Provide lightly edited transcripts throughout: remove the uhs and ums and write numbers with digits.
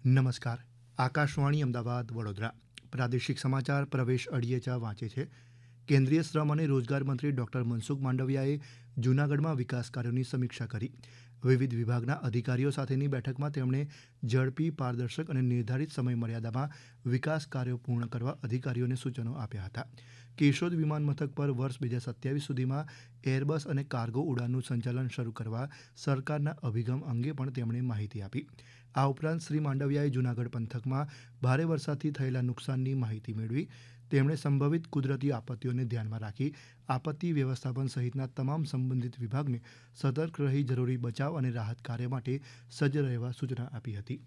નમસ્કાર. આકાશવાણી અમદાવાદ વડોદરા પ્રાદેશિક સમાચાર પ્રવેશ અડિયેચા વાંચે છે. કેન્દ્રીય શ્રમ અને રોજગાર મંત્રી ડોક્ટર મનસુખ માંડવિયાએ જૂનાગઢમાં વિકાસ કાર્યોની સમીક્ષા કરી. વિવિધ વિભાગના અધિકારીઓ સાથેની બેઠકમાં તેમણે ઝડપી, પારદર્શક અને નિર્ધારિત સમયમર્યાદામાં વિકાસ કાર્યો પૂર્ણ કરવા અધિકારીઓને સૂચનો આપ્યા હતા. કેશોદ વિમાન મથક પર વર્ષ 2027 સુધીમાં એરબસ અને કાર્ગો ઉડાનનું સંચાલન શરૂ કરવા સરકારના અભિગમ અંગે પણ તેમણે માહિતી આપી. આ ઉપરાંત શ્રી માંડવિયાએ જૂનાગઢ પંથકમાં ભારે વરસાદથી થયેલા નુકસાનની માહિતી મેળવી. તેમણે સંભવિત કુદરતી આપત્તિઓને ધ્યાનમાં રાખી આપત્તિ વ્યવસ્થાપન સહિતના તમામ સંબંધિત વિભાગને સતર્ક રહી જરૂરી બચાવ અને રાહત કાર્ય માટે સજ્જ રહેવા સૂચના આપી હતી.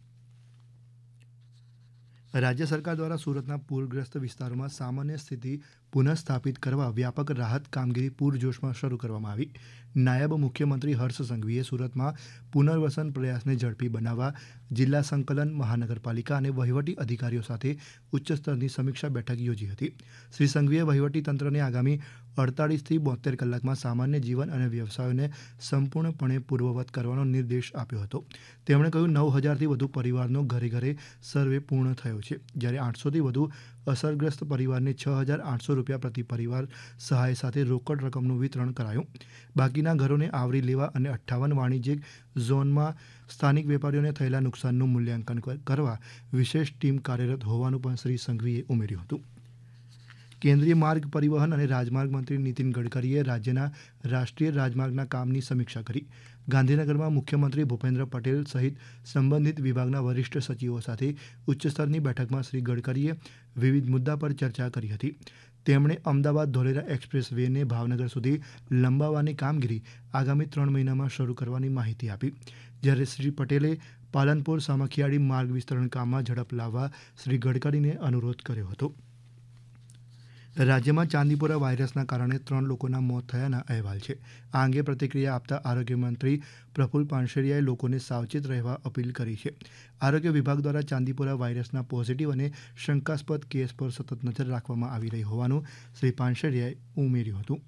રાજ્ય સરકાર દ્વારા સુરતના પૂરગ્રસ્ત વિસ્તારોમાં સામાન્ય સ્થિતિ પુનઃસ્થાપિત કરવા વ્યાપક રાહત કામગીરી પૂરજોશમાં શરૂ કરવામાં આવી. નાયબ મુખ્યમંત્રી હર્ષ સંઘવીએ સુરતમાં પુનર્વસન પ્રયાસને ઝડપી બનાવવા જિલ્લા સંકલન, મહાનગરપાલિકા અને વહીવટી અધિકારીઓ સાથે ઉચ્ચસ્તરની સમીક્ષા બેઠક યોજી હતી. શ્રી સંઘવીએ વહીવટી તંત્રને આગામી 48 થી 72 કલાકમાં સામાન્ય જીવન અને વ્યવસાયોને સંપૂર્ણપણે પૂર્વવત કરવાનો નિર્દેશ આપ્યો હતો. તેમણે કહ્યું 9,000થી વધુ પરિવારનો ઘરે ઘરે સર્વે પૂર્ણ થયો છે, જ્યારે 800થી વધુ અસરગ્રસ્ત પરિવારને ₹6,800 પ્રતિ પરિવાર સહાય સાથે રોકડ રકમનું વિતરણ કરાયું. બાકીના ઘરોને આવરી લેવા અને 58 વાણિજ્યિક ઝોનમાં સ્થાનિક વેપારીઓને થયેલા નુકસાનનું મૂલ્યાંકન કરવા વિશેષ ટીમ કાર્યરત હોવાનું પણ શ્રી સંઘવીએ ઉમેર્યું હતું. કેન્દ્રીય માર્ગ પરિવહન અને રાજમાર્ગ મંત્રી નીતિન ગડકરીએ રાજ્યના રાષ્ટ્રીય રાજમાર્ગના કામની સમીક્ષા કરી. ગાંધીનગરમાં મુખ્યમંત્રી ભૂપેન્દ્ર પટેલ સહિત સંબંધિત વિભાગના વરિષ્ઠ સચિવો સાથે ઉચ્ચસ્તરની બેઠકમાં શ્રી ગડકરીએ વિવિધ મુદ્દા પર ચર્ચા કરી હતી. તેમણે અમદાવાદ ધોલેરા એક્સપ્રેસ વેને ભાવનગર સુધી લંબાવવાની કામગીરી આગામી 3 મહિનામાં શરૂ કરવાની માહિતી આપી. જ્યારે શ્રી પટેલે પાલનપુર સામખિયાળી માર્ગ વિસ્તરણ કામમાં ઝડપ લાવવા શ્રી ગડકરીને અનુરોધ કર્યો હતો. રાજ્યમાં ચાંદીપુરા વાયરસના કારણે 3 લોકોના મોત થયાના અહેવાલ છે. આ અંગે પ્રતિક્રિયા આપતા આરોગ્ય મંત્રી પ્રફુલ પાનસેરિયાએ લોકોને સાવચેત રહેવા અપીલ કરી છે. આરોગ્ય વિભાગ દ્વારા ચાંદીપુરા વાયરસના પોઝિટિવ અને શંકાસ્પદ કેસ પર સતત નજર રાખવામાં આવી રહી હોવાનું શ્રી પાનસેરિયાએ ઉમેર્યું હતું.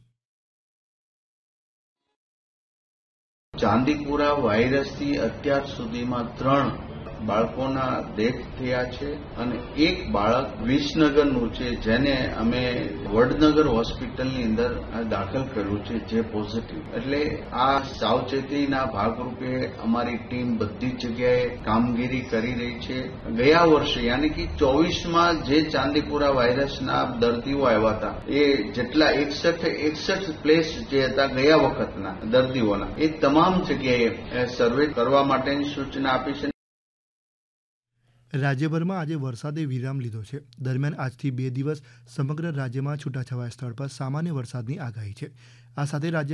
ચાંદીપુરા વાયરસથી અત્યાર સુધીમાં 3 બાળકોના ડેથ થયા છે અને એક બાળક વિસનગરનું છે, જેને અમે વડનગર હોસ્પિટલની અંદર દાખલ કર્યું છે, જે પોઝિટિવ. એટલે આ સાવચેતીના ભાગરૂપે અમારી ટીમ બધી જગ્યાએ કામગીરી કરી રહી છે. ગયા વર્ષે યાની કે 24માં જે ચાંદીપુરા વાયરસના દર્દીઓ આવ્યા હતા, એ જેટલા 61 પ્લેસ જે હતા ગયા વખતના દર્દીઓના, એ તમામ જગ્યાએ સર્વે કરવા માટેની સૂચના આપી છે. રાજ્યભરમાં આજે વરસાદે વિરામ લીધો છે. દરમિયાન આજથી 2 દિવસ સમગ્ર રાજ્યમાં છૂટાછવાયા સ્થળ પર સામાન્ય વરસાદની આગાહી છે. આ સાથે રાજ્ય